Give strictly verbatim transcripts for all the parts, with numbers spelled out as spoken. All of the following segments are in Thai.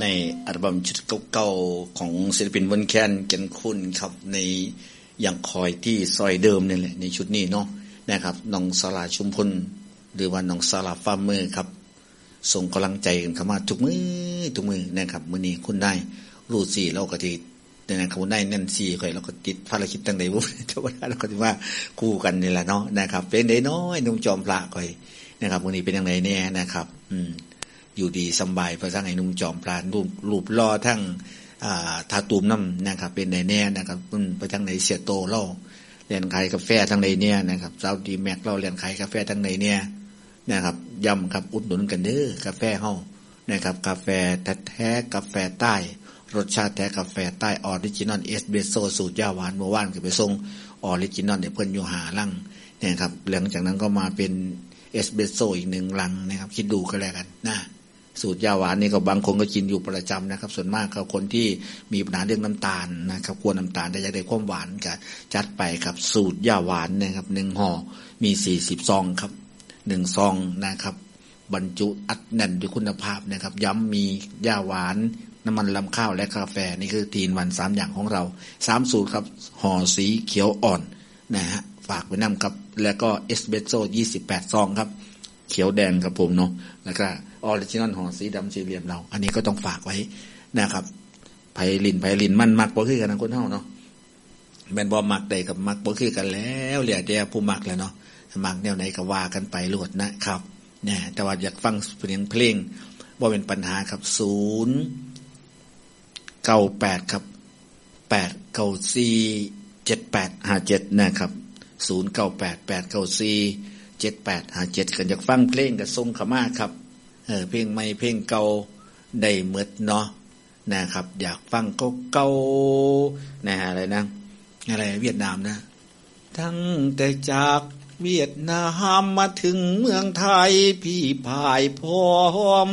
อัลบั้มชุดเก่าๆของศิลปินวันแคนเกียรติคุณครับในยังคอยที่ซอยเดิมนี่แหละในชุดนี้เนาะนะครับน้องสลาชุมพลหรือว่าน้องสลาฟาร์มเมอร์ครับส่งกำลังใจกันเข้ามาทุกมือทุกมือนะครับมื้อนี้คุณได้รู้สิเราก็สินะครับคุณได้นั่นสิค่อยเราก็ติดภารกิจตั้งใดบ่แต่ว่าเราก็สิว่าคู่กันนี่แหละเนาะนะครับเป็นได้น้อยนุ่มจอมพระค่อยนะครับมื้อนี้เป็นจังไดแน่นะครับอืมอยู่ดีสบายเพราะทั้งไอ้นุ่มจอมพลานรูปรูปรอทั้งอ่าทาตูมน้ำนะครับเป็นได้แน่นะครับอืมไปทั้งไหนเสียโตเล่าเรียนขายกาแฟทั้งใดเนี่ยนะครับซาวดีแม็กเราเรียนขายกาแฟทั้งใดเนี่ยนะครับย้ำครับอุดหนุนกันเด้อกาแฟเฮานะครับกาแฟแท้ๆกาแฟใต้รสชาติแท้กาแฟใต้ออริจินอลเอสเปรสโซ่สูตรยาหวานเมื่อวานก็ไปส่งออริจินอลเนี่ยเพิ่นอยู่หาลังนะครับหลังจากนั้นก็มาเป็นเอสเปรสโซ่อีกหนึ่งลังนะครับคิดดูก็แล้วกันนะสูตรยาหวานนี่ก็บางคนก็กินอยู่ประจำนะครับส่วนมากก็คนที่มีปัญหาเรื่องน้ำตาลนะครับกลัวน้ำตาลแต่อยากได้ความหวานก็จัดไปครับสูตรยาหวานนะครับหนึ่งห่อมีสี่สิบซองครับหนึ่งซองนะครับบรรจุอัดแน่นด้วยคุณภาพนะครับย้ำมียาหวานน้ำมันลำข้าวและกาแฟนี่คือทีนวันสามอย่างของเราสามสูตรครับห่อสีเขียวอ่อนนะฮะฝากไว้นำครับแล้วก็เอสเปรสโซ่ยี่สิบแปดซองครับเขียวแดงครับผมเนาะแล้วก็ออริจินอลห่อสีดำสี่เหลี่ยมเราอันนี้ก็ต้องฝากไว้นะครับไพลินไพลินมันมักบ่คือกันนะคนเฮาเนาะแม่นบ่มักได้กับมักบ่คือกันแล้วเหลือแต่ผู้มักแล้วเนาะมักแนวไหนก็ว่ากันไปโลดนะครับเนี่ยแต่ว่าอยากฟังเสียงเพลงบ่เป็นปัญหาครับศูนย์เก้าแปดครับแปดเก้าสี่เจ็ดแปดห้าเจ็ดนะครับศูนย์เก้าแปด แปดเก้าสี่เจ็ดแปดห้าเจ็ดกันอยากฟังเพลงก็ส่งเข้ามาครับเออเพลงใหม่เพลงเก่าได้หมดเนาะนะครับอยากฟังเก่าๆนะฮะอะไรนะอะไรเวียดนามนะทั้งแต่จากเวียดนามมาถึงเมืองไทยพี่พายพร้อม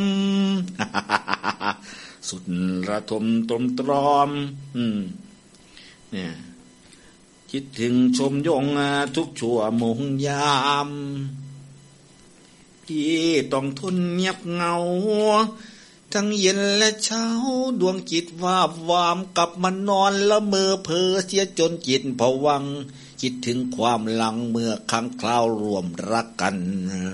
สุดระทมตรมตรอมอืมเนี่ยคิดถึงชมยงทุกชั่วโมงยามพี่ต้องทนเงียบเหงาทั้งเย็นและเช้าดวงจิตวาบวามกลับมานอนละเมอเพ้อเสียจนจิตผวังคิดถึงความหลังเมื่อครั้งคราวรวมรักกัน